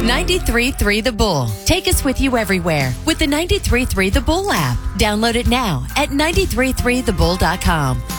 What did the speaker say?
93.3 The Bull. Take us with you everywhere with the 93.3 The Bull app. Download it now at 93.3thebull.com.